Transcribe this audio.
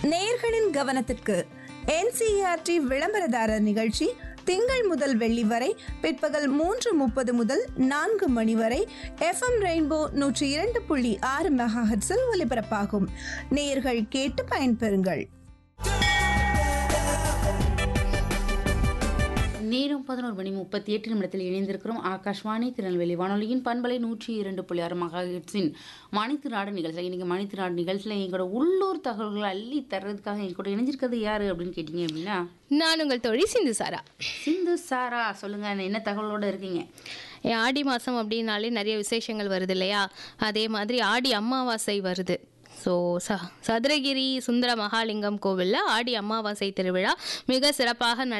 நேயர்களின் கவனத்திற்கு NCERT விளம்பரதாரர் நிகழ்ச்சி திங்கள் முதல் வெள்ளி வரை பிற்பகல் 3:30 முதல் 4 மணி வரை FM ரெயின்போ 102.6 மெகாஹெர்ட்ஸில் ஒலிபரப்பாகும். நேயர்கள் கேட்டு பயன்பெறுங்கள். நேரம் 11:38 இணைந்திருக்கிறோம். ஆகாஷ்வாணி திருநெல்வேலி வானொலியின் பண்பலை 102.6 மெகாஹெர்ட்ஸின் மணித்து நாடு நிகழ்ச்சியில் இன்னைக்கு மணித்து நாடு நிகழ்ச்சியில் எங்களோட உள்ளூர் தகவல்களை அள்ளி தர்றதுக்காக எங்க கூட இணைஞ்சிருக்கிறது யாரு அப்படின்னு கேட்டீங்க அப்படின்னா, நான் உங்கள் தோழி சிந்து சாரா. சிந்து சாரா, சொல்லுங்க, என்ன தகவலோட இருக்கீங்க? ஆடி மாதம் அப்படின்னாலே நிறைய விசேஷங்கள் வருது இல்லையா? அதே மாதிரி ஆடி அமாவாசை வருது. ஸோ சதுரகிரி சுந்தர மகாலிங்கம் கோவிலில் ஆடி அமாவாசை திருவிழா மிக சிறப்பாக